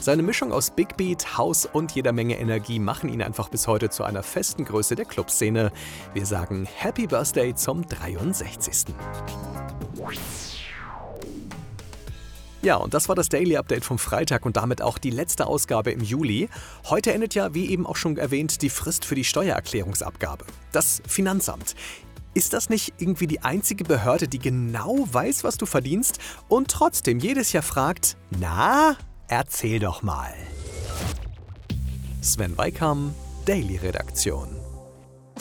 Seine Mischung aus Big Beat, House und jeder Menge Energie machen ihn einfach bis heute zu einer festen Größe der Clubszene. Wir sagen Happy Birthday zum 63. Ja, und das war das Daily Update vom Freitag und damit auch die letzte Ausgabe im Juli. Heute endet ja, wie eben auch schon erwähnt, die Frist für die Steuererklärungsabgabe. Das Finanzamt. Ist das nicht irgendwie die einzige Behörde, die genau weiß, was du verdienst und trotzdem jedes Jahr fragt, na, erzähl doch mal. Sven Weikam, Daily Redaktion.